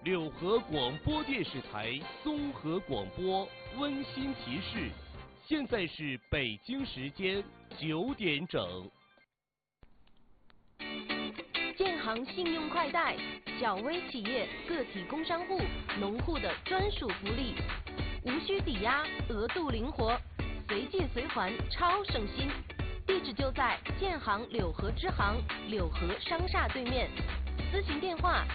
柳河广播电视台综合广播温馨提示：现在是北京时间9点整。 建行信用快贷，小微企业、个体工商户、农户的专属福利，无需抵押，额度灵活，随借随还，超省心。地址就在建行柳河支行柳河商厦对面。咨询电话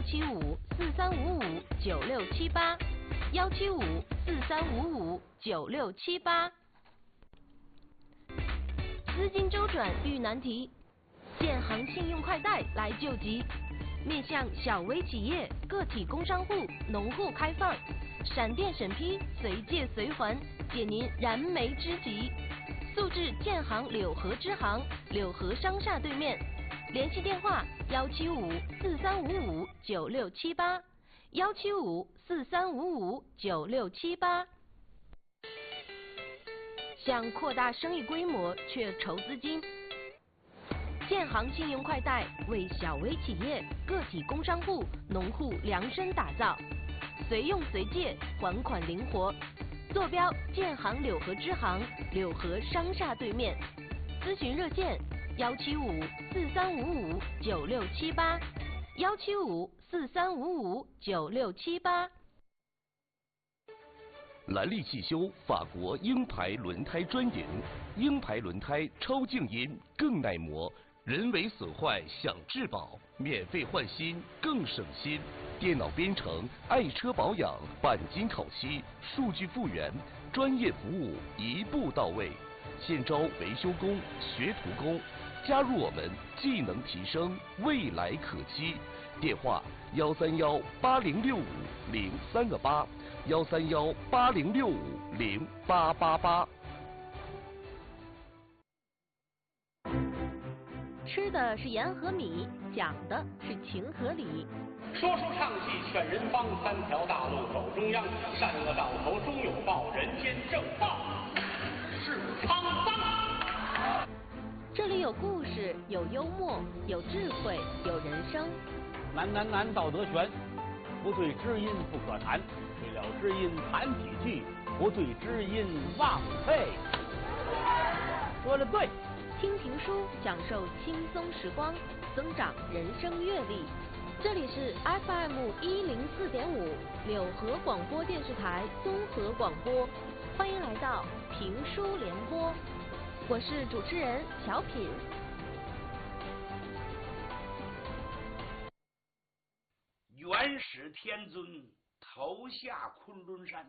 175-4355-9678，175-4355-9678。资金周转遇难题，建行信用快贷来救急，面向小微企业、个体工商户、农户开放，闪电审批，随借随还，解您燃眉之急。速至建行柳河支行柳河商厦对面。联系电话175-4355-9678，175-4355-9678。想扩大生意规模却筹资金，建行信用快贷为小微企业、个体工商户、农户量身打造，随用随借，还款灵活。坐标建行柳河支行柳河商厦对面。咨询热线175-4355-9678，175-4355-9678。 兰利汽修法国鹰牌轮胎专营，鹰牌轮胎超静音，更耐磨，人为损坏享质保，免费换新更省心。电脑编程，爱车保养，钣金烤漆，数据复原，专业服务一步到位。现招维修工、学徒工，加入我们，技能提升，未来可期。电话131-8065-038，131-8065-0888。 吃的是盐和米，讲的是情和理。 说书唱戏劝人方，三条大路走中央，善恶到头终有报，人间正道是沧桑。 这里有故事，有幽默，有智慧，有人生。 难道德全，不对知音不可谈，对了知音谈几句，不对知音忘废。说得对。 听评书，享受轻松时光，增长人生阅历。这里是 FM 104.5柳河广播电视台综合广播，欢迎来到评书联播，我是主持人小品。 元始天尊头下昆仑山，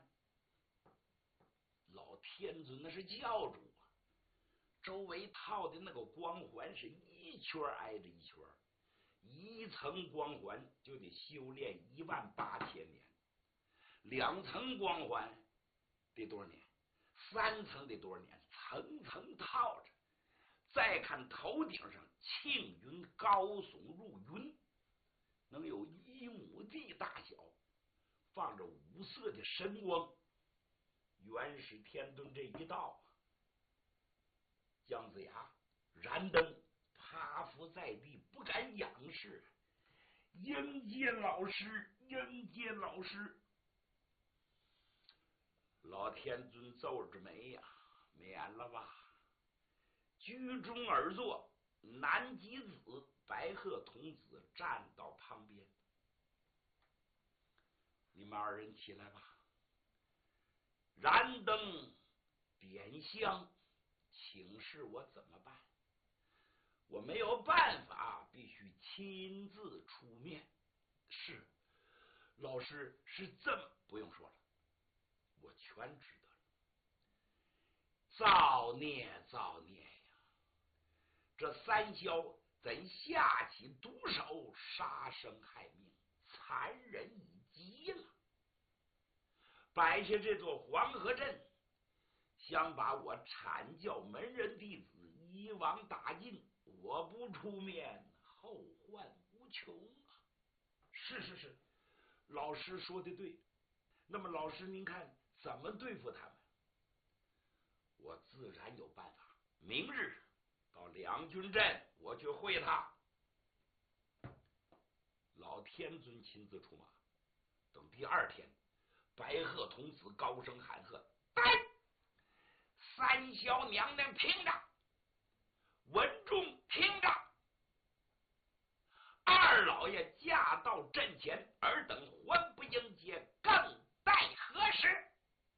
老天尊那是教主啊，周围套的那个光环是一圈挨着一圈，一层光环就得修炼18000年，2层光环得多少年，3层得多少年，层层套着。再看头顶上庆云高耸入云，能有1亩地大小，放着5色的神光。元始天尊这一到，姜子牙、燃灯趴伏在地，不敢仰视。迎接老师，迎接老师。老天尊皱着眉呀，免了吧。居中而坐，南极子、白鹤童子站到旁边。你们2人起来吧。燃灯点香，请示我怎么办？我没有办法，必须亲自出面。是，老师是这么，不用说了，我全知道了。造孽造孽呀！这3霄怎下起毒手，杀生害命，残忍已极了。摆下这座黄河阵，想把我阐教门人弟子一网打尽，我不出面，后患无穷啊！是，老师说的对。那么老师您看怎么对付他们？我自然有办法。明日到两军阵，我去会他。老天尊亲自出马， 等第二天，白鹤童子高声喊喝：“来，三小娘娘听着，稳重听着！二老爷驾到阵前，尔等还不迎接，更待何时？”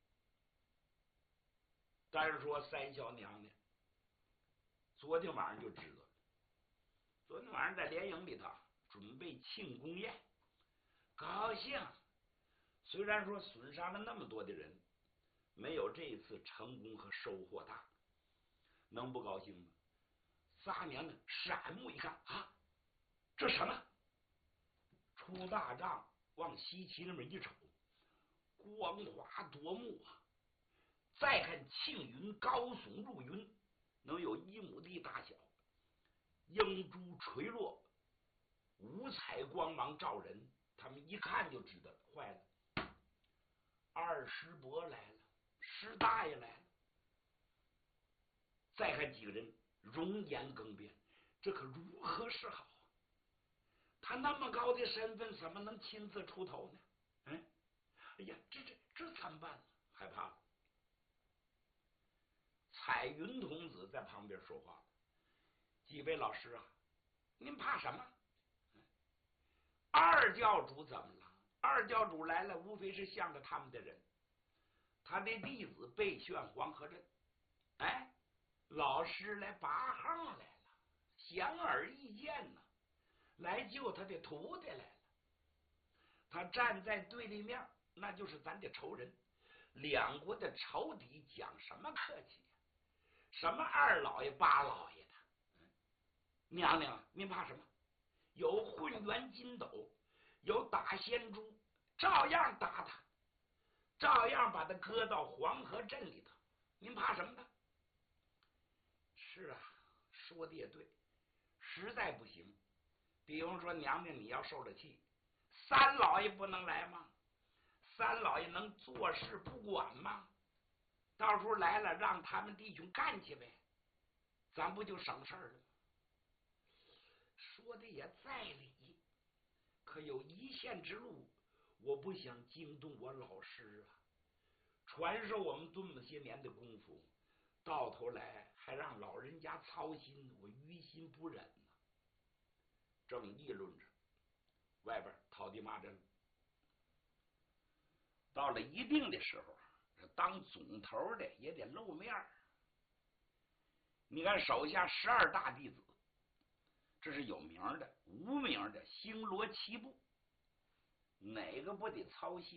单说三小娘娘昨天晚上就知道了，昨天晚上在连营里头准备庆功宴，高兴。虽然说损伤了那么多的人，没有这一次成功和收获大，能不高兴吗？仨娘娘闪目一看啊，这什么？出大帐往西岐那么一瞅，光华夺目啊！再看庆云高耸入云，能有1亩地大小，英珠垂落，五彩光芒照人。他们一看就知道了，坏了，二师伯来了，师大爷来了。再看几个人容颜更变，这可如何是好啊？他那么高的身份，怎么能亲自出头呢？哎呀，这怎么办呢？害怕了。彩云童子在旁边说话了：“几位老师啊，您怕什么？二教主怎么了？二教主来了，无非是向着他们的人，他的弟子被选黄河镇。老师来拔横来了，显而易见呐，来救他的徒弟来了。他站在对立面，那就是咱的仇人，两国的仇敌，讲什么客气呀？什么二老爷八老爷的，娘娘您怕什么？有混元金斗，有打仙珠，照样打他，照样把他搁到黄河镇里头，您怕什么呢？是啊，说的也对，实在不行，比方说娘娘你要受了气，三老爷不能来吗？三老爷能坐视不管吗？到时候来了，让他们弟兄干去呗，咱不就省事了吗？说的也在理，可有一线之路，我不想惊动我老师啊，传授我们这么些年的功夫，到头来还让老人家操心，我于心不忍呢。正议论着，外边讨地骂阵，到了一定的时候，当总头的也得露面。你看手下12大弟子，这是有名的，无名的星罗棋布，哪个不得操心？